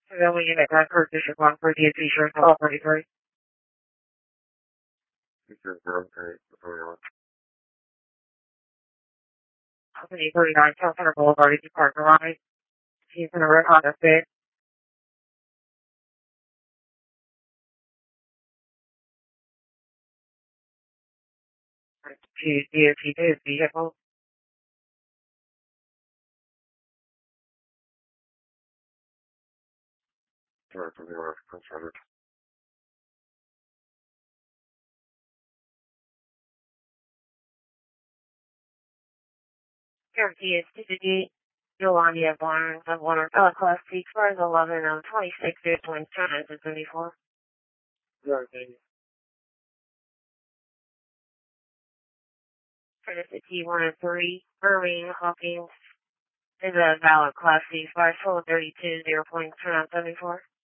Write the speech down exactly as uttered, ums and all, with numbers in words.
Civilian at Record Bishop one for D S C Sheriff Hall thirty-three. Company thirty-nine, South Center Boulevard, East Park Garage. He's in a red Honda Fit. To D S C his vehicle. Sorry for the arrest, Prince Edward. Here, D S C to D. Yolanda Barnes of one of uh, Class C cars eleven on twenty-six point seventy-four. Yeah, thank you. For the T one and three, Irving Hawkins is a valid Class C five full thirty-two zero point seventy-four.